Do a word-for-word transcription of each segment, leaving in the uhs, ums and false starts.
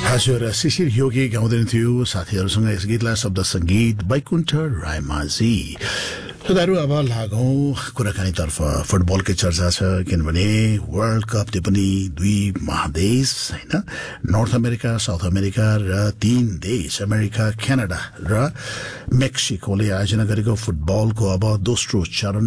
हजुर शिशिर योगी गाउँदै थियो साथीहरूसँग यस गीतलाई शब्द संगीत बैकुण्ठ रायमाझी। श्रोताहरू अब लागौं कुराकानीतर्फ। फुटबलकै चर्चा छ किनभने वर्ल्ड कपले पनि दुई महादेश हैन, नर्थ अमेरिका, साउथ अमेरिका र तीन देश अमेरिका, क्यानाडा र मेक्सिकोले आयोजना गरेको फुटबलको अब दोस्रो चरण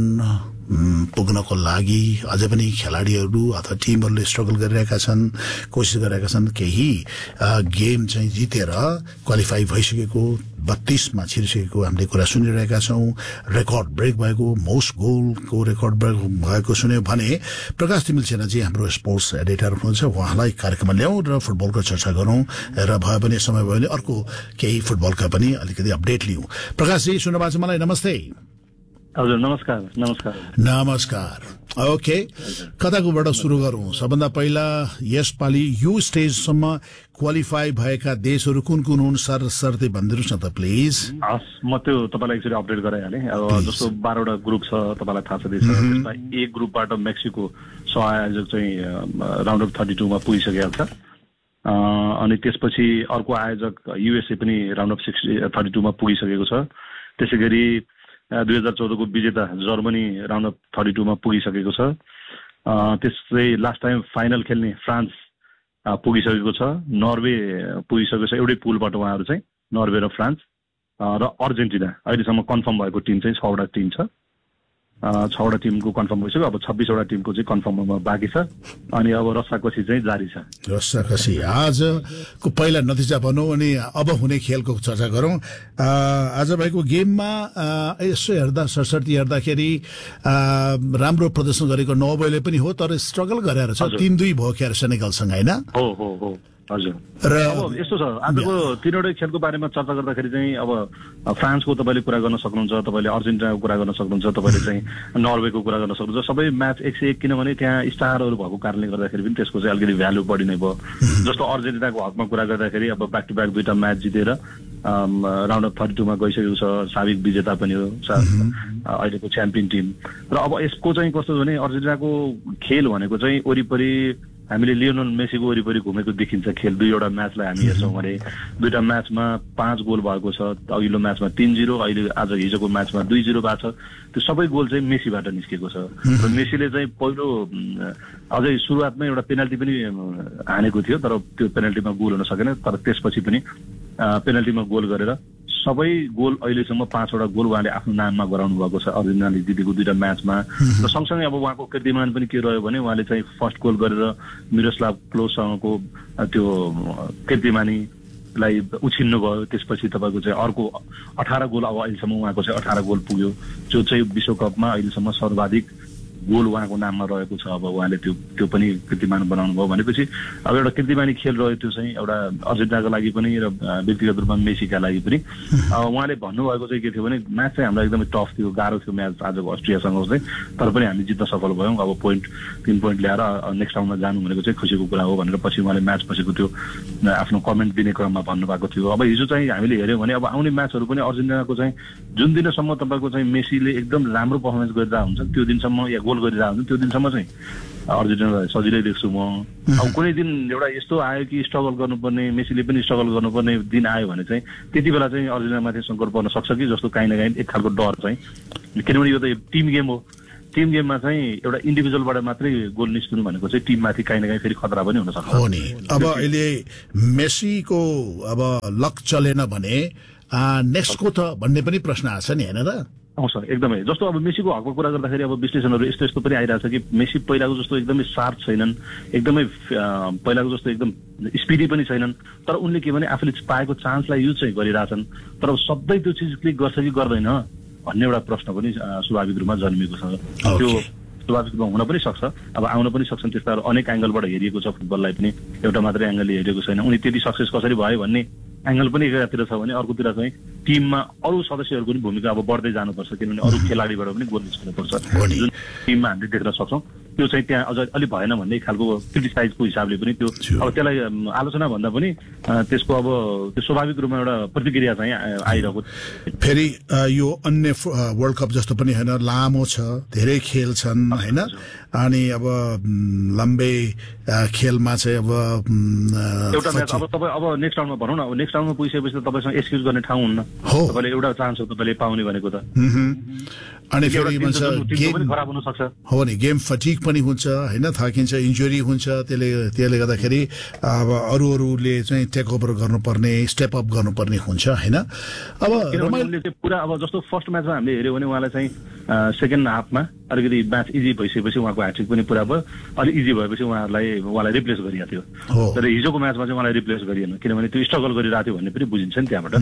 पुग्नको लागि अझै पनि खेलाडीहरू अथवा टिमहरूले स्ट्रगल गरिरहेका छन्, कोसिस गरिरहेका छन्। केही गेम चाहिँ जितेर क्वालिफाई भइसकेको, बत्तीसमा छिरिसकेको हामीले कुरा सुनिरहेका छौं। रेकर्ड ब्रेक भएको, मोस्ट गोलको रेकर्ड ब्रेक भएको सुन्यो भने प्रकाश तिमिल सेनाजी हाम्रो स्पोर्ट्स एडिटर हुनुहुन्छ, उहाँलाई कार्यक्रममा ल्याउँ र फुटबलको चर्चा गरौं र भयो भने समय भयो भने अर्को केही फुटबलका पनि अलिकति अपडेट लिउँ। प्रकाशजी सुन्न भएको छ मलाई? नमस्ते। हजुर नमस्कार। नमस्कार नमस्कार। ओके, कताकोबाट सुरु गरौं? सबभन्दा पहिला यसपालि यो स्टेजसम्म क्वालिफाई भएका देशहरू कुन कुन हुन् सर सर्ती भनिदिनुहोस् न त प्लिज। हस्, म त्यो तपाईँलाई एकचोटि अपडेट गराइहालेँ। अब जस्तो बाह्रवटा ग्रुप छ, तपाईँलाई थाहा छ देश। त्यसमा ए ग्रुपबाट मेक्सिको सहआयोजक चाहिँ राउन्ड अफ थर्टी टूमा पुगिसकेको छ। अनि त्यसपछि अर्को आयोजक युएसए पनि राउन्ड अफ सिक्सटी थर्टी टूमा पुगिसकेको छ। त्यसै गरी दुई हजार चौधको विजेता जर्मनी राउन्ड अफ थर्टी टूमा पुगिसकेको छ। त्यसै लास्ट टाइम फाइनल खेल्ने फ्रान्स पुगिसकेको छ। नर्वे पुगिसकेको छ एउटै पुलबाट उहाँहरू चाहिँ, नर्वे र फ्रान्स र अर्जेन्टिना अहिलेसम्म कन्फर्म भएको टिम चाहिँ छवटा टिम छ। छवटा टिमको कन्फर्म भइसक्यो। अब छब्बिसवटा टिमको चाहिँ कन्फर्म हुन बाँकी छ। अनि अब रस्साकसी चाहिँ जारी छ। रस्साकसी आजको पहिला नतिजा भनौँ अनि अब हुने खेलको चर्चा गरौँ। आज भएको गेममा यसो हेर्दा सरसर्ती हेर्दाखेरि राम्रो प्रदर्शन गरेको नर्वेले पनि हो, तर स्ट्रगल गरेर छ। तीन दुई भयो क्यार सेनेगलसँग हैन? हो हो हो हजुर। र अब यस्तो छ, आजको तीनवटै खेलको बारेमा चर्चा गर्दाखेरि चाहिँ अब फ्रान्सको तपाईँले कुरा गर्न सक्नुहुन्छ, तपाईँले अर्जेन्टिनाको कुरा गर्न सक्नुहुन्छ, तपाईँले चाहिँ नर्वेको कुरा गर्न सक्नुहुन्छ। सबै म्याच एक सय एक, किनभने त्यहाँ स्टारहरू भएको कारणले गर्दाखेरि पनि त्यसको चाहिँ अलिकति भ्यालु बढी नै भयो। जस्तो अर्जेन्टिनाको हकमा कुरा गर्दाखेरि अब ब्याक टु ब्याक दुईटा म्याच जितेर राउन्ड अफ थर्टी टूमा गइसकेको छ। साबिक विजेता पनि हो अहिलेको च्याम्पियन टिम। र अब यसको चाहिँ कस्तो भने अर्जेन्टिनाको खेल भनेको चाहिँ वरिपरि हामीले लियोनल मेसीको वरिपरि घुमेको देखिन्छ खेल। दुईवटा म्याचलाई हामी हेर्छौँ भने दुईटा म्याचमा पाँच गोल भएको छ। अघिल्लो म्याचमा तीन जिरो, अहिले आज हिजोको म्याचमा दुई जिरो भएको छ। त्यो सबै गोल चाहिँ मेसीबाट निस्केको छ। र मेसीले चाहिँ पहिलो अझै सुरुवातमै एउटा पेनाल्टी पनि हानेको थियो, तर त्यो पेनाल्टीमा गोल हुन सकेन। तर त्यसपछि पनि पेनाल्टीमा गोल गरेर सबै गोल अहिलेसम्म पाँचवटा गोल उहाँले आफ्नो नाममा गराउनु भएको छ अर्जेन्टिनाले जितेको दुईटा म्याचमा। र सँगसँगै अब उहाँको कीर्तिमान पनि के रह्यो भने उहाँले चाहिँ फर्स्ट गोल गरेर मिरोस्लाव क्लोजसँगको त्यो कीर्तिमानीलाई उछिन्नु भयो। त्यसपछि तपाईँको चाहिँ अर्को अठार गोल अब अहिलेसम्म उहाँको चाहिँ अठार गोल पुग्यो, जो चाहिँ विश्वकपमा अहिलेसम्म सर्वाधिक गोल उहाँको नाममा रहेको छ। अब उहाँले त्यो त्यो पनि कीर्तिमान बनाउनु भयो भनेपछि अब एउटा कीर्तिमानी खेल रह्यो त्यो चाहिँ एउटा अर्जेन्टिनाको लागि पनि र व्यक्तिगत रूपमा मेसीका लागि पनि। उहाँले भन्नुभएको चाहिँ के थियो भने म्याच चाहिँ हामीलाई एकदमै टफ थियो, गाह्रो थियो म्याच आजको अस्ट्रियासँग चाहिँ, तर पनि हामी जित्न सफल भयौँ। अब पोइन्ट तिन पोइन्ट ल्याएर नेक्स्ट राउन्डमा जानु भनेको चाहिँ खुसीको कुरा हो भनेर पछि उहाँले म्याच पछिको त्यो आफ्नो कमेन्ट दिने क्रममा भन्नुभएको थियो। अब हिजो चाहिँ हामीले हेऱ्यौँ भने अब आउने म्याचहरू पनि अर्जेन्टिनाको चाहिँ जुन दिनसम्म तपाईँको चाहिँ मेसीले एकदम राम्रो पर्फर्मेन्स गरिरहेको हुन्छ त्यो दिनसम्म या गोल गरिरहेको हुन्छ त्यो दिनसम्म चाहिँ अर्जेन्टिनालाई सजिलै देख्छु म। अब कुनै दिन एउटा यस्तो आयो कि स्ट्रगल गर्नुपर्ने, मेसीले पनि स्ट्रगल गर्नुपर्ने दिन आयो भने चाहिँ त्यति बेला चाहिँ अर्जेन्टिनामाथि सङ्कट पर्न सक्छ कि जस्तो काहीँ न काहीँ एक खालको डर चाहिँ, किनभने यो त टिम गेम हो। टिम गेममा चाहिँ एउटा इन्डिभिजुअलबाट मात्रै गोल निस्किनु भनेको चाहिँ टिममाथि काहीँ न काहीँ फेरि खतरा पनि हुन सक्छ। हो नि। अब अहिले मेसीको अब लक चलेन भने नेक्स्टको त भन्ने पनि प्रश्न आछ नि, होइन त? आउँछ एकदमै। जस्तो अब मेसीको हकको कुरा गर्दाखेरि अब विश्लेषणहरू यस्तो यस्तो पनि आइरहेछ कि मेसी पहिलाको जस्तो एकदमै शार्प छैनन्, एकदमै पहिलाको जस्तो एकदम स्पिडी पनि छैनन्, तर उनले के भने आफूले पाएको चान्सलाई युज चाहिँ गरिरहेछन्। तर अब सबै त्यो चिज क्लिक गर्छ कि गर्दैन भन्ने एउटा प्रश्न पनि स्वाभाविक रूपमा जन्मिएको छ। त्यो स्वाभाविक रूपमा हुन पनि सक्छ, अब आउन पनि सक्छन् त्यस्ता अनेक एङ्गलबाट हेरिएको छ फुटबललाई पनि, एउटा मात्रै एङ्गलले हेरिएको छैन। उनी त्यति सक्सेस कसरी भयो भन्ने एङ्गल पनि एकातिर छ भने अर्कोतिर चाहिँ टिममा अरू सदस्यहरूको पनि भूमिका अब बढ्दै जानुपर्छ, किनभने अरू खेलाडीबाट पनि गोल निस्किनुपर्छ जुन टिममा हामीले देख्न सक्छौँ। त्यो चाहिँ त्यहाँ अझ अलि भएन भन्ने खालको क्रिटिसाइजको हिसाबले पनि त्यो अब त्यसलाई आलोचना भन्दा पनि त्यसको अब त्यो स्वाभाविक रूपमा एउटा प्रतिक्रिया चाहिँ आइरहेको। फेरि यो अन्य वर्ल्ड कप जस्तो पनि होइन, लामो छ, धेरै खेल छन् होइन, अनि अब लम्बे खेलमा चाहिँ अब एउटा म्याच अब तपाईँ अब नेक्स्ट राउन्डमा भनौँ न, अब नेक्स्ट राउन्डमा पुगिसकेपछि त तपाईँसँग एक्सक्युज गर्ने ठाउँ हुन्न, तपाईँले एउटा चान्स हो तपाईँले पाउने भनेको त। अनि फेरि भन्छ गेम खराब हुन सक्छ, हो नि, गेम फटिक पनि हुन्छ होइन, थाकिन्छ, इन्जुरी हुन्छ, त्यसले त्यसले गर्दाखेरि अब अरू अरूले चाहिँ टेक ओभर गर्नुपर्ने, स्टेप अप गर्नुपर्ने हुन्छ होइन। अब रमाइलो पुरा अब जस्तो फर्स्ट म्याचमा हामीले हेऱ्यौँ भने उहाँलाई चाहिँ सेकेन्ड हाफमा अलिकति म्याच इजी भइसकेपछि उहाँको ह्याट्रिक पनि पुरा भयो, अलिक इजी भएपछि उहाँहरूलाई उहाँलाई रिप्लेस गरिएको थियो। तर हिजोको म्याचमा चाहिँ उहाँलाई रिप्लेस गरिएन, किनभने त्यो स्ट्रगल गरिरहेको थियो भन्ने पनि बुझिन्छ नि त्यहाँबाट।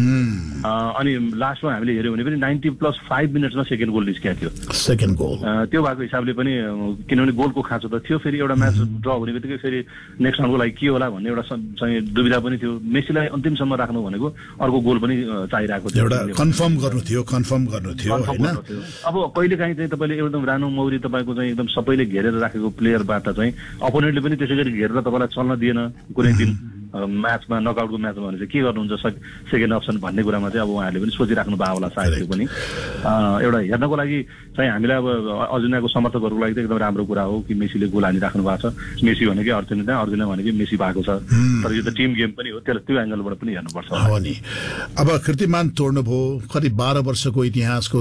अनि लास्टमा हामीले हेऱ्यौँ भने पनि ninety plus five मिनट्समा second goal निस्किएको थियो, सेकेन्ड गोल। त्यो भएको हिसाबले पनि किनभने गोलको खाँचो त थियो, फेरि एउटा म्याच ड्र हुने बित्तिकै फेरि नेक्स्ट राउन्डको लागि के होला भन्ने एउटा चाहिँ दुविधा पनि थियो। मेसीलाई अन्तिमसम्म राख्नु भनेको अर्को गोल पनि चाहिरहेको थियो, एउटा कन्फर्म गर्नु थियो, कन्फर्म गर्नु थियो होइन। अब कहिलेकाहीँ चाहिँ तपाईँले एकदम रानो मौरी तपाईँको चाहिँ एकदम सबैले घेरेर राखेको प्लेयरबाट चाहिँ अपोनेन्टले पनि त्यसै गरी घेरेर तपाईँलाई चल्न दिएन कुनै दिन म्याचमा, नकआउटको म्याचमा भने चाहिँ के गर्नुहुन्छ सेकेन्ड अप्सन भन्ने कुरामा चाहिँ अब उहाँहरूले पनि सोचिराख्नु भएको होला सायद। त्यो पनि एउटा हेर्नको लागि चाहिँ हामीलाई अब अर्जेन्टिनाको समर्थकहरूको लागि त एकदम राम्रो कुरा हो कि मेसीले गोल हानिराख्नु भएको छ। मेसी भनेकै अर्जेन्टिना, अर्जेन्टिना भनेकै मेसी भएको छ, तर यो त टिम गेम पनि हो, त्यसलाई त्यो एङ्गलबाट पनि हेर्नुपर्छ हो नि। अब कीर्तिमान तोड्नुभयो, करिब बाह्र वर्षको इतिहासको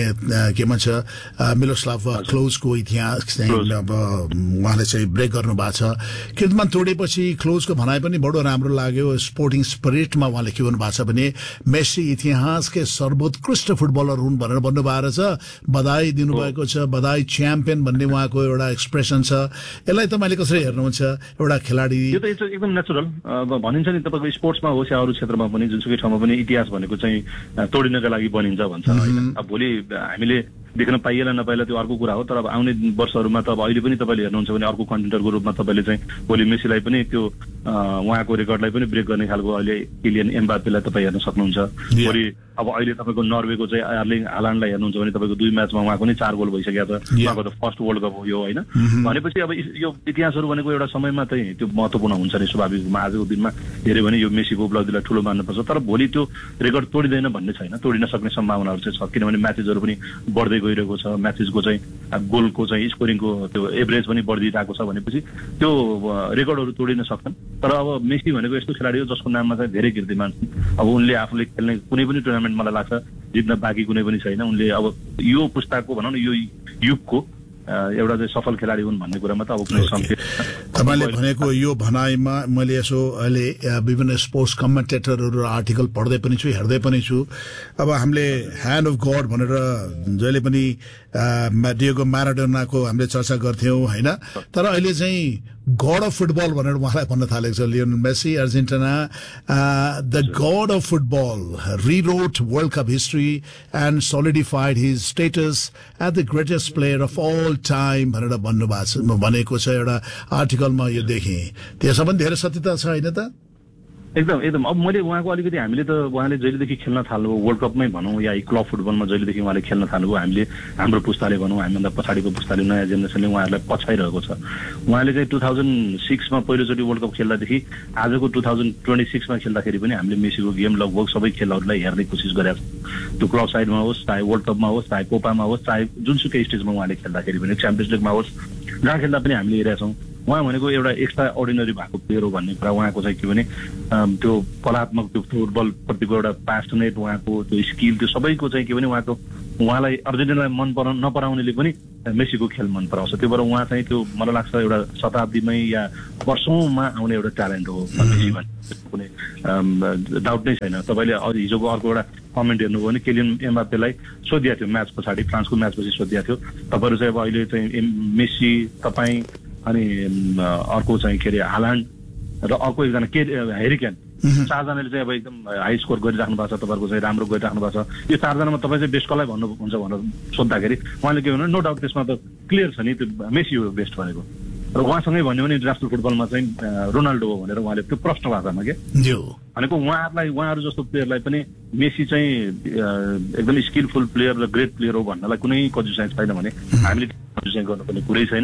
के भन्छ मिलोस्लाभ क्लोजको इतिहास चाहिँ अब उहाँले चाहिँ ब्रेक गर्नु भएको छ। कीर्तिमान तोडेपछि क्लोजको भनाइ पनि बडो राम्रो लाग्यो, स्पोर्टिङ स्पिरिटमा उहाँले के भन्नु भएको छ भने मेसी इतिहासकै सर्वोत्कृष्ट फुटबलर हुन् भनेर भन्नुभएको छ, बधाई दिनुभएको छ, बधाई च्याम्पियन भन्ने उहाँको एउटा एक्सप्रेसन छ। यसलाई तपाईँले कसरी हेर्नुहुन्छ एउटा खेलाडी? यो त एकदम नेचुरल भनिन्छ नि, तपाईँको स्पोर्ट्समा होस् या अरू क्षेत्रमा पनि जुनसुकै ठाउँमा पनि इतिहास भनेको चाहिँ तोडिनका लागि बनिन्छ भन्छ होइन। अब भोलि हामीले देख्न पाइएला नपाइला त्यो अर्को कुरा हो, तर अब आउने वर्षहरूमा त अब अहिले पनि तपाईँले हेर्नुहुन्छ भने अर्को कन्टेन्डरको रूपमा तपाईँले चाहिँ भोलि मेसीलाई पनि त्यो उहाँको रेकर्डलाई पनि ब्रेक गर्ने खालको अहिले किलियन एम्बापेलाई तपाईँ हेर्न सक्नुहुन्छ। भोलि अब अहिले तपाईँको नर्वेको चाहिँ एर्लिङ हालान्डलाई हेर्नुहुन्छ भने तपाईँको दुई म्याचमा उहाँको नै चार गोल भइसकेको छ, उहाँको त फर्स्ट वर्ल्ड कप हो यो होइन। भनेपछि अब यो इतिहासहरू भनेको एउटा समयमा चाहिँ त्यो महत्त्वपूर्ण हुन्छ नि स्वाभाविक रूपमा। आजको दिनमा हेऱ्यो भने यो मेसीको उपलब्धिलाई ठुलो मान्नुपर्छ, तर भोलि त्यो रेकर्ड तोडिँदैन भन्ने छैन, तोडिन सक्ने सम्भावनाहरू चाहिँ छ, किनभने म्याचेसहरू पनि बढ्दै गइरहेको छ, म्याचेसको चाहिँ गोलको चाहिँ स्कोरिङको त्यो एभरेज पनि बढिरहेको छ, भनेपछि त्यो रेकर्डहरू तोडिन सक्छन्। तर अब मेसी भनेको यस्तो खेलाडी हो जसको नाममा चाहिँ धेरै कीर्तिमान छन्। अब उनले आफूले खेल्ने कुनै पनि टुर्नामेन्ट मलाई लाग्छ जित्न बाँकी कुनै पनि छैन। उनले अब यो पुस्ताको भनौँ न यो युगको एउटा चाहिँ सफल खेलाडी हुन् भन्ने कुरामा त अब कुनै संकेत। तपाईँले भनेको यो भनाइमा मैले यसो अहिले विभिन्न स्पोर्ट्स कमेन्टेटरहरू आर्टिकल पढ्दै पनि छु, हेर्दै पनि छु। अब हामीले ह्यान्ड अफ गड भनेर जहिले पनि डिएगो म्याराडोनाको हामीले चर्चा गर्थ्यौँ होइन, तर अहिले चाहिँ गड अफ फुटबल भनेर उहाँलाई भन्न थालेको छ। Lionel Messi Argentina the God of football रिरोट world cup history and सोलिडिफाइड his status at the greatest player of all time भनेर भन्नुभएको भनेको छ एउटा आर्टिकलमा यो देखेँ। त्यसमा पनि धेरै सत्यता छ होइन त? एकदम एकदम। अब मैले उहाँको अलिकति हामीले त उहाँले जहिलेदेखि खेल्न थाल्नुभयो वर्ल्ड कपमै भनौँ या क्लब फुटबलमा जहिलेदेखि उहाँले खेल्न थाल्नुभयो, हामीले हाम्रो पुस्ताले भनौँ, हामीभन्दा पछाडिको पुस्ताले नयाँ जेनेरेसनले उहाँहरूलाई पछाइरहेको छ। उहाँले चाहिँ टु थाउजन्ड सिक्समा पहिलोचोटि वर्ल्ड कप खेल्दादेखि आजको टु थाउजन्ड ट्वेन्टी सिक्समा खेल्दाखेरि पनि हामीले मेसीको गेम लगभग सबै खेलहरूलाई हेर्ने कोसिस गरेका छौँ। त्यो क्लब साइडमा होस्, चाहे वर्ल्ड कपमा होस्, चाहे कोपामा होस्, चाहे जुनसुकै स्टेजमा उहाँले खेल्दाखेरि पनि, च्याम्पियन्स लिगमा होस्, जहाँ खेल्दा पनि हामीले हेरेका छौँ। उहाँ भनेको एउटा एक्स्ट्रा अर्डिनरी भएको प्लेयर हो भन्ने कुरा उहाँको चाहिँ के भने त्यो कलात्मक त्यो फुटबलप्रतिको एउटा प्यासनेट उहाँको त्यो स्किल त्यो सबैको चाहिँ के भने उहाँको उहाँलाई अर्जेन्टिनालाई मन परा नपराउनेले पनि मेसीको खेल मन पराउँछ। त्यो भएर उहाँ चाहिँ त्यो मलाई लाग्छ एउटा शताब्दीमै या वर्षौँमा आउने एउटा ट्यालेन्ट हो मेसी भन्ने कुनै डाउट नै छैन। तपाईँले हिजोको अर्को एउटा कमेन्ट हेर्नुभयो भने किलियन एम्बापेलाई सोधिएको थियो म्याच पछाडि, फ्रान्सको म्याचपछि सोधिएको थियो, तपाईँहरू चाहिँ अब अहिले चाहिँ मेसी, तपाईँ अनि अर्को चाहिँ के अरे हालान्ड र अर्को एकजना के हेरी क्यान, चारजनाले चाहिँ अब एकदम हाई स्कोर गरिराख्नु भएको छ, तपाईँहरूको चाहिँ राम्रो गरिराख्नु भएको छ। यो चारजनामा तपाईँ चाहिँ बेस्ट कसलाई भन्नुहुन्छ भनेर सोद्धाखेरि उहाँले के भन्नु, नो डाउट त्यसमा त क्लियर छ नि त्यो मेसी हो बेस्ट भनेको। र उहाँसँगै भन्यो भने इन्टरनेसनल फुटबलमा चाहिँ रोनाल्डो हो भनेर उहाँले त्यो प्रश्न भाषामा के भनेको उहाँहरूलाई उहाँहरू जस्तो प्लेयरलाई पनि मेसी चाहिँ एकदम स्किलफुल प्लेयर र ग्रेट प्लेयर हो भन्नलाई कुनै कन्जुसाइन्स छैन भने हामीले कन्जुसाइन्स गर्नुपर्ने कुरै छैन।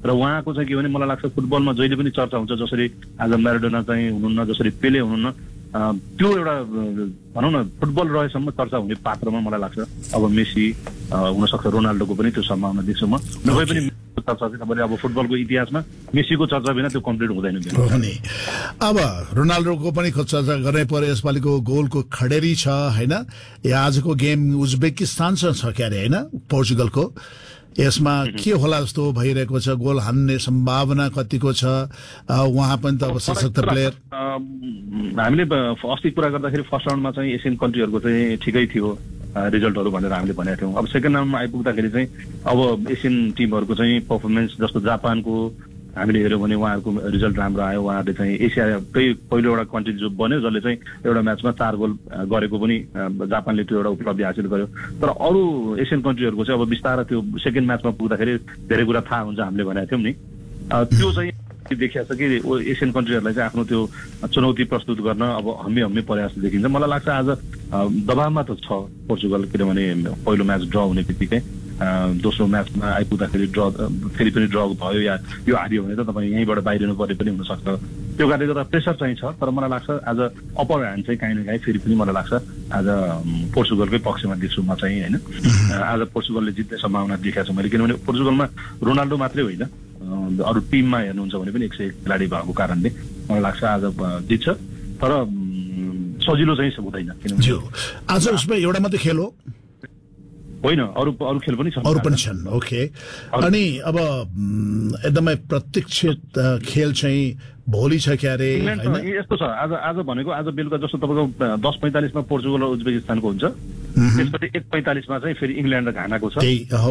र उहाँको चाहिँ के भने मलाई लाग्छ फुटबलमा जहिले पनि चर्चा हुन्छ जसरी आज म्याराडोना चाहिँ हुनुहुन्न जसरी पेले हुनुहुन्न त्यो एउटा भनौँ न फुटबल रहेसम्म चर्चा हुने पात्रमा मलाई लाग्छ अब मेसी हुनसक्छ रोनाल्डोको पनि त्यो सम्भावना देख्छु म नभए पनि चर्चा चाहिँ तपाईँले अब फुटबलको इतिहासमा मेसीको चर्चा बिना त्यो कम्प्लिट हुँदैन अब रोनाल्डोको पनि चर्चा गर्नै पर्यो यसपालिको गोलको खडेरी छ होइन आजको गेम उज्बेकिस्तानसँग छ क्यारे होइन पोर्चुगलको यसमा के होला जस्तो भइरहेको छ गोल हान्ने सम्भावना कतिको छ उहाँ पनि त अब सशक्त प्लेयर हामीले अस्ति कुरा गर्दाखेरि फर्स्ट राउन्डमा चाहिँ एसियन कन्ट्रीहरूको चाहिँ ठिकै थियो रिजल्टहरू भनेर हामीले भनेका थियौँ अब सेकेन्ड राउन्डमा आइपुग्दाखेरि चाहिँ अब एसियन टिमहरूको चाहिँ पर्फर्मेन्स जस्तो जापानको हामीले हेऱ्यौँ भने उहाँहरूको रिजल्ट राम्रो आयो उहाँहरूले चाहिँ एसियाकै पहिलो एउटा कन्ट्री जो बन्यो जसले चाहिँ एउटा म्याचमा चार गोल गरेको पनि जापानले त्यो एउटा उपलब्धि हासिल गर्यो तर अरू एसियन कन्ट्रीहरूको चाहिँ अब बिस्तारै त्यो सेकेन्ड म्याचमा पुग्दाखेरि धेरै कुरा थाहा हुन्छ हामीले भनेका थियौँ नि त्यो चाहिँ देखिया छ कि एसियन कन्ट्रीहरूलाई चाहिँ आफ्नो त्यो चुनौती प्रस्तुत गर्न अब हम्मे हम्मे प्रयास देखिन्छ मलाई लाग्छ आज दबावमा त छ पोर्चुगल किनभने पहिलो म्याच ड्र हुने बित्तिकै दोस्रो म्याचमा आइपुग्दाखेरि ड्र फेरि पनि ड्र भयो या यो हारियो भने त तपाईँ यहीँबाट बाहिरिनु पर्ने पनि हुनसक्छ त्यो कारणले गर्दा प्रेसर चाहिँ छ तर मलाई लाग्छ आज अप्पर ह्यान्ड चाहिँ काहीँ न काहीँ फेरि पनि मलाई लाग्छ आज पोर्चुगलकै पक्षमा देख्छु म चाहिँ होइन आज पोर्चुगलले जित्ने सम्भावना देखाएको छु मैले किनभने पोर्चुगलमा रोनाल्डो मात्रै होइन अरू टिममा हेर्नुहुन्छ भने पनि एक सय खेलाडी भएको कारणले मलाई लाग्छ आज जित्छ तर सजिलो चाहिँ हुँदैन किनभने आज उसमा एउटा मात्रै खेल हो होइन अरू अरू खेल पनि छन् अरू पनि छन् ओके अनि अब एकदमै प्रत्यक्ष खेल चाहिँ भोलि छ क्यारे यस्तो छ आज आज भनेको आज बेलुका जस्तो तपाईँको दस पैँतालिसमा पोर्चुगल र उज्बेकिस्तानको हुन्छ त्यसपछि एक पैँतालिसमा चाहिँ फेरि इङ्ल्यान्ड र घानाको छ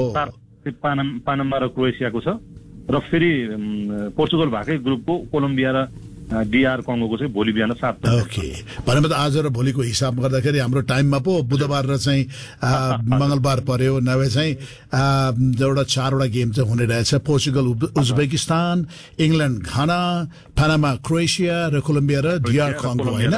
पानामा र क्रोएसियाको छ र फेरि पोर्चुगल भएकै ग्रुपको कोलम्बिया र डीआर कङ्गोको चाहिँ भोलि बिहान सात ओके भनेपछि आज र भोलिको हिसाब गर्दाखेरि हाम्रो टाइममा पो बुधबार र चाहिँ मंगलबार पर्यो नभए चाहिँ एउटा चारवटा गेम चाहिँ हुने रहेछ पोर्चुगल उज्बेकिस्तान इङ्ल्यान्ड घाना पानामा क्रोएसिया र कोलम्बिया र डीआर कङ्गो होइन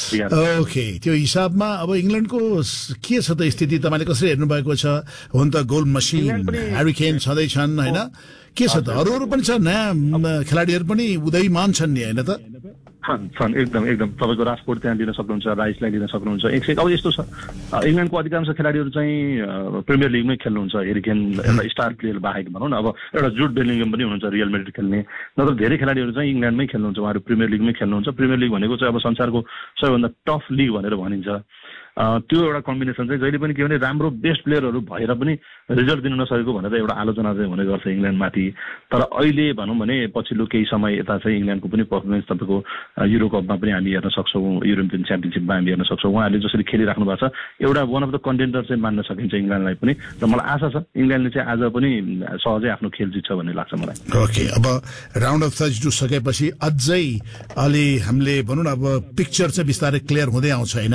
ओके त्यो हिसाबमा अब इङ्ल्यान्डको के छ त स्थिति तपाईँले कसरी हेर्नु भएको छ हुन त गोल मसिन ह्यारी केन छँदैछन् होइन के छ त अरू अरू पनि छ नयाँ खेलाडीहरू पनि उदयमान छन् नि होइन त छन् एकदम एकदम तपाईँको राजकोट त्यहाँ लिन सक्नुहुन्छ राइसलाई लिन सक्नुहुन्छ एक सय अब यस्तो छ इङ्ल्यान्डको अधिकांश खेलाडीहरू चाहिँ प्रिमियर लिगमै खेल्नुहुन्छ हेरिकेन एउटा स्टार प्लेयर बाहेक भनौँ न अब एउटा जुड बेलिङ्गम पनि हुनुहुन्छ रियल मेड्रिड खेल्ने नत्र धेरै खेलाडीहरू चाहिँ इङ्ल्यान्डमै खेल्नुहुन्छ उहाँहरू प्रिमियर लिगमै खेल्नुहुन्छ प्रिमियर लिग भनेको चाहिँ अब संसारको सबैभन्दा टफ लिग भनेर भनिन्छ त्यो एउटा कम्बिनेसन चाहिँ जहिले पनि के भने राम्रो बेस्ट प्लेयरहरू भएर पनि रिजल्ट दिन नसकेको भनेर एउटा आलोचना चाहिँ हुने गर्छ इङ्ल्यान्डमाथि तर अहिले भनौँ भने पछिल्लो केही समय यता चाहिँ इङ्ल्यान्डको पनि पर्फर्मेन्स तपाईँको युरो कपमा पनि हामी हेर्न सक्छौँ युरोपियन च्याम्पियनसिपमा हामी हेर्न सक्छौँ उहाँहरूले जसरी खेलिराख्नु भएको छ एउटा वान अफ द कन्टेन्डर चाहिँ मान्न सकिन्छ इङ्ल्यान्डलाई पनि र मलाई आशा छ इङ्ल्यान्डले चाहिँ आज पनि सहजै आफ्नो खेल जित्छ भन्ने लाग्छ मलाई ओके अब राउन्ड अफ थर्टी टू सकेपछि अझै अलि हामीले भनौँ न अब पिक्चर चाहिँ बिस्तारै क्लियर हुँदै आउँछ होइन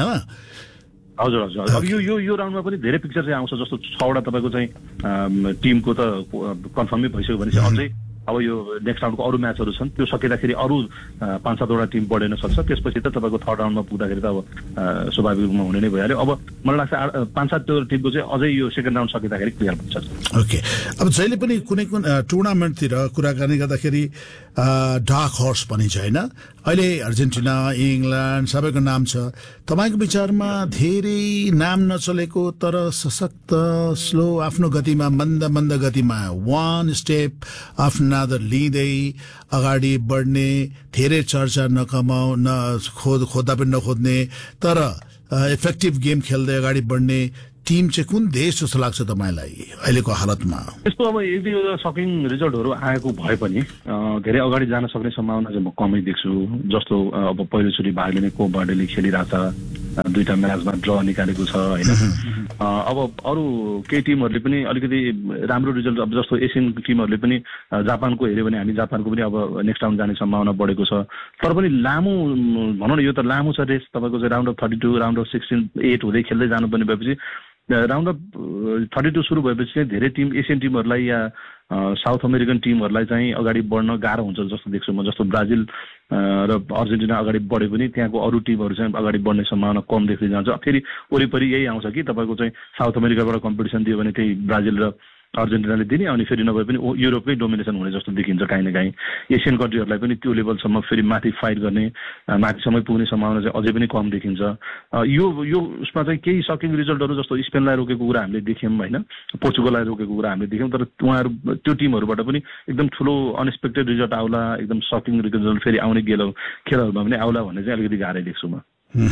हजुर हजुर अब यो यो यो राउन्डमा पनि धेरै पिक्चर चाहिँ आउँछ जस्तो छवटा तपाईँको चाहिँ टिमको त कन्फर्मै भइसक्यो भने चाहिँ अझै अब यो नेक्स्ट राउन्डको अरू म्याचहरू छन् त्यो सकिँदाखेरि अरू पाँच सातवटा टिम बढ्न सक्छ त्यसपछि त तपाईँको थर्ड राउन्डमा पुग्दाखेरि त अब स्वाभाविक रूपमा हुने नै भइहाल्यो अब मलाई लाग्छ पाँच सात टिमको चाहिँ अझै यो सेकेन्ड राउन्ड सकिँदाखेरि क्लियर हुन्छ ओके अब जहिले पनि कुनै कुनै टुर्नामेन्टतिर कुराकानी गर्दाखेरि डार्क हर्स भनिन्छ होइन अहिले अर्जेन्टिना इङ्ल्यान्ड सबैको नाम छ तपाईँको विचारमा धेरै नाम नचलेको तर सशक्त स्लो आफ्नो गतिमा मन्द मन्द गतिमा वान स्टेप अफ्नादर लिँदै अगाडि बढ्ने धेरै चर्चा नकमाउ न खोद खोज्दा पनि नखोज्ने तर इफेक्टिभ गेम खेल्दै अगाडि बढ्ने टिम चाहिँ कुन देश जस्तो लाग्छ तपाईँलाई अहिलेको हालतमा यस्तो अब एक दुईवटा सकिङ रिजल्टहरू आएको भए पनि धेरै अगाडि जान सक्ने सम्भावना चाहिँ म कमै देख्छु जस्तो अब पहिलोचोटि भाग लिने को बर्डेले खेलिरहेछ दुईटा म्याचमा ड्र निकालेको छ होइन अब अरू केही टिमहरूले पनि अलिकति राम्रो रिजल्ट अब जस्तो एसियन टिमहरूले पनि जापानको हेऱ्यो भने हामी जापानको पनि अब नेक्स्ट राउन्ड जाने सम्भावना बढेको छ तर पनि लामो भनौँ न यो त लामो छ रेस तपाईँको चाहिँ round of thirty two round of sixteen at हुँदै खेल्दै जानुपर्ने भएपछि राउन्ड अफ थर्टी टू सुरु भएपछि चाहिँ धेरै टिम एसियन टिमहरूलाई या साउथ अमेरिकन टिमहरूलाई चाहिँ अगाडि बढ्न गाह्रो हुन्छ जस्तो देख्छु म जस्तो ब्राजिल र अर्जेन्टिना अगाडि बढे पनि त्यहाँको अरू टिमहरू चाहिँ अगाडि बढ्ने सम्भावना कम देख्दै जान्छ फेरि वरिपरि यही आउँछ कि तपाईँको चाहिँ साउथ अमेरिकाबाट कम्पिटिसन दियो भने त्यही ब्राजिल र अर्जेन्टिनाले दिने अनि फेरि नभए पनि युरोपकै डोमिनेसन हुने जस्तो देखिन्छ काहीँ न काहीँ। एसियन कन्ट्रीहरूलाई पनि त्यो लेभलसम्म फेरि माथि फाइट गर्ने माथिसम्म पुग्ने सम्भावना चाहिँ अझै पनि कम देखिन्छ। यो यो उसमा चाहिँ केही सकिङ रिजल्टहरू जस्तो स्पेनलाई रोकेको कुरा हामीले देख्यौँ होइन, पोर्चुगललाई रोकेको कुरा हामीले देख्यौँ, तर उहाँहरू त्यो टिमहरूबाट पनि एकदम ठुलो अनएक्सपेक्टेड रिजल्ट आउला, एकदम सकिङ रिजल्ट फेरि आउने गेल खेलहरूमा पनि आउला भन्ने चाहिँ अलिकति गाह्रै देख्छु म।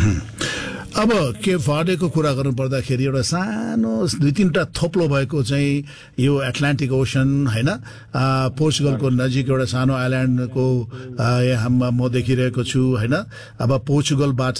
अब के फाडेको कुरा गर्नु पर्दाखेरि एउटा सानो दुई तीनटा थोप्लो भएको चाहिँ यो एटलान्टिक ओसन होइन, पोर्चुगलको नजिक एउटा सानो आइल्यान्डको यहाँ म देखिरहेको छु होइन। अब पोर्चुगलबाट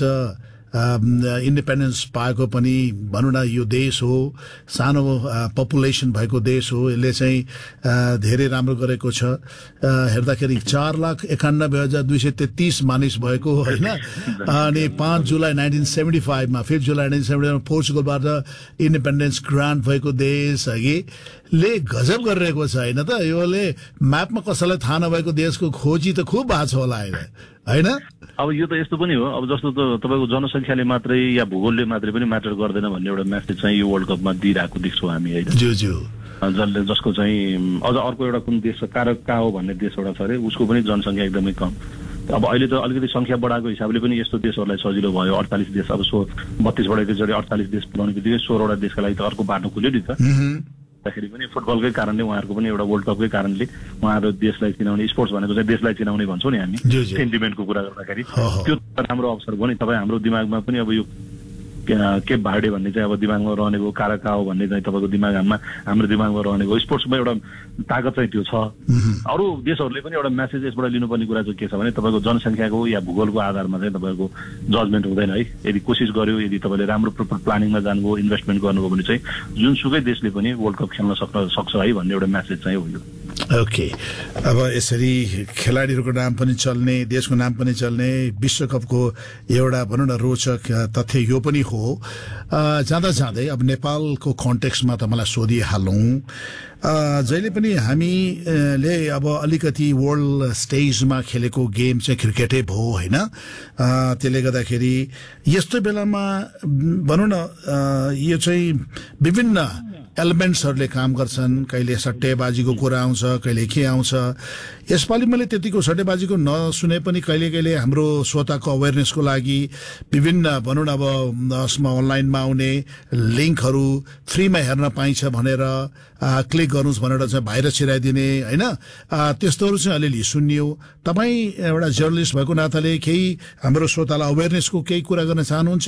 इन्डिपेन्डेन्स पाएको पनि भनौँ न यो देश हो, सानो पपुलेसन भएको देश हो, यसले चाहिँ धेरै राम्रो गरेको छ। हेर्दाखेरि चार लाख एकानब्बे हजार दुई सय तेत्तिस मानिस भएको होइन। अनि पाँच जुलाई नाइन्टिन सेभेन्टी फाइभमा फिफ्थ जुलाई नाइन्टिन सेभेन्टी फाइभमा पोर्चुगलबाट इन्डिपेन्डेन्स ग्रान्ट भएको देश अघि ले गजब गरिरहेको छ होइन त। योले म्यापमा कसैलाई थाहा नभएको देशको खोजी त खुब भएको छ होला होइन। अब यो त यस्तो पनि हो, अब जस्तो त तपाईँको जनसङ्ख्याले मात्रै या भूगोलले मात्रै पनि म्याटर गर्दैन भन्ने एउटा म्यासेज चाहिँ यो वर्ल्ड कपमा दिइरहेको देख्छौँ हामी होइन। ज्यू ज्यू जसले जसको चाहिँ अझ अर्को एउटा कुन देश छ कारक का हो भन्ने देश एउटा छ अरे, उसको पनि जनसङ्ख्या एकदमै कम। अब अहिले त अलिकति संख्या बढाएको हिसाबले पनि यस्तो देशहरूलाई सजिलो भयो। अडतालिस देश अब सो बत्तीसबाट एकचोटि अडतालिस देश पुऱ्याउने बित्तिकै सोह्रवटा देशका लागि त अर्को बाटो खुल्यो नि त। खेरि पनि फुटबलकै कारणले उहाँहरूको पनि एउटा वर्ल्ड कपकै कारणले उहाँहरू देशलाई चिनाउने, स्पोर्ट्स भनेको चाहिँ देशलाई चिनाउने भन्छौँ नि हामी सेन्टिमेन्टको कुरा गर्दाखेरि, त्यो राम्रो अवसर भयो नि। तपाईँ हाम्रो दिमागमा पनि अब यो केप भार्डे भन्ने चाहिँ अब दिमागमा रहनेको, काराकाओ भन्ने चाहिँ तपाईँको दिमागमा हाम्रो दिमागमा रहनेको, स्पोर्ट्समा एउटा ताकत चाहिँ त्यो छ। अरू देशहरूले पनि एउटा म्यासेज यसबाट लिनुपर्ने कुरा चाहिँ के छ भने तपाईँको जनसङ्ख्याको या भूगोलको आधारमा चाहिँ तपाईँको जजमेन्ट हुँदैन है। यदि कोसिस गर्यो, यदि तपाईँले राम्रो प्रोपर प्लानिङमा जानुभयो, इन्भेस्टमेन्ट गर्नुभयो भने चाहिँ जुनसुकै देशले पनि वर्ल्ड कप खेल्न सक्न सक्छ है भन्ने एउटा म्यासेज चाहिँ हो यो। ओके, अब यसरी खेलाडीहरूको नाम पनि चल्ने, देशको नाम पनि चल्ने, विश्वकपको एउटा भनौँ न रोचक तथ्य यो पनि हो। जाँदा जाँदै अब नेपालको कन्टेक्स्टमा त मलाई सोधिहालौँ, जहिले पनि हामीले अब अलिकति वर्ल्ड स्टेजमा खेलेको गेम चाहिँ क्रिकेटै भयो होइन। त्यसले गर्दाखेरि यस्तो बेलामा भनौँ न यो चाहिँ विभिन्न एलिमेन्ट्सहरूले काम गर्छन्। कहिले सट्टेबाजीको कुरा आउँछ, कहिले के आउँछ। यसपालि मैले त्यतिको सट्टेबाजीको नसुने पनि कहिले कहिले हाम्रो श्रोताको अवेरनेसको लागि विभिन्न भनौँ न अब उसमा अनलाइनमा आउने लिङ्कहरू फ्रीमा हेर्न पाइन्छ भनेर क्लिक गर्नुहोस् भनेर चाहिँ भाइरस छिराइदिने होइन, त्यस्तोहरू चाहिँ अलिअलि सुनियो। तपाईँ एउटा जर्नलिस्ट भएको नाताले केही हाम्रो श्रोतालाई अवेरनेसको केही कुरा गर्न चाहनुहुन्छ?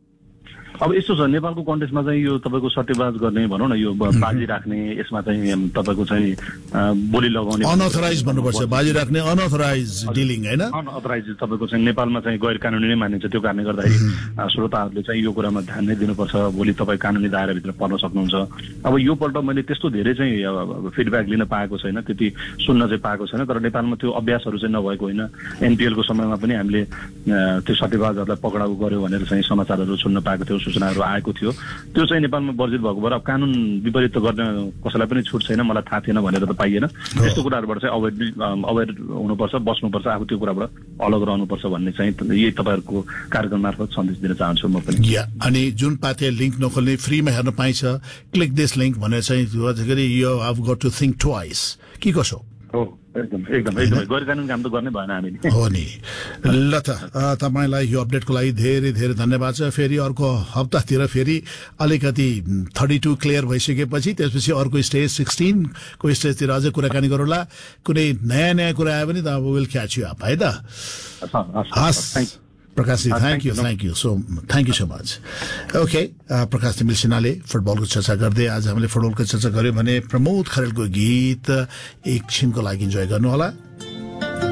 अब यस्तो छ, नेपालको कन्टेक्समा चाहिँ यो तपाईँको सट्टेबाज गर्ने भनौँ न, यो बाजी राख्ने, यसमा चाहिँ तपाईँको चाहिँ बोली लगाउने, अनअथराइज भन्नुपर्छ, बाजी राख्ने अनअथराइज डिलिङ होइन, अनअथराइज तपाईँको चाहिँ नेपालमा चाहिँ गैर कानुनी नै मानिन्छ। त्यो कारणले गर्दाखेरि श्रोताहरूले चाहिँ यो कुरामा ध्यान नै दिनुपर्छ। भोलि तपाईँ कानुनी दायराभित्र पर्न सक्नुहुन्छ। अब यो पल्ट मैले त्यस्तो धेरै चाहिँ फिडब्याक लिन पाएको छैन, त्यति सुन्न चाहिँ पाएको छैन, तर नेपालमा त्यो अभ्यासहरू चाहिँ नभएको होइन। एनपिएलको समयमा पनि हामीले त्यो सट्टेबाजहरूलाई पक्राउ गर्यो भनेर चाहिँ समाचारहरू सुन्न पाएको थियो, सूचनाहरू आएको थियो। त्यो चाहिँ नेपालमा वर्जित भएको भएर अब कानुन विपरीत त गर्न कसैलाई पनि छुट छैन, मलाई थाहा थिएन भनेर त पाइएन। यस्तो कुराहरूबाट चाहिँ अवेर अवेर हुनुपर्छ, बस्नुपर्छ, आफू त्यो कुराबाट अलग रहनुपर्छ भन्ने चाहिँ यही तपाईँहरूको कार्यक्रम मार्फत सन्देश दिन चाहन्छु म पनि। अनि जुन पाते लिङ्क नखोल्ने फ्रीमा हेर्न पाइन्छ, क्लिक दिस लिङ्क भनेर चाहिँ you have got to think twice कि कसो हो। एकदम एकदम एकदम गैर कानुन काम त गर्नै भएन हामीले हो नि। ल त तपाईँलाई यो अपडेटको लागि धेरै धेरै धन्यवाद छ। फेरि अर्को हप्तातिर फेरि अलिकति थर्टी टू क्लियर भइसकेपछि त्यसपछि अर्को स्टेज सिक्सटिनको स्टेजतिर अझै कुराकानी गरौँला। कुनै नयाँ नयाँ कुरा आयो भने त अब विल क्याच यु अप है त। हस् Prakash ji, thank you thank you so thank you so much. Okay, प्रकाश तिमिल सिन्हाले फुटबलको चर्चा गर्दै आज हामीले फुटबलको चर्चा गऱ्यौँ भने प्रमोद खरेलको गीत एकछिनको लागि इन्जोय गर्नु होला।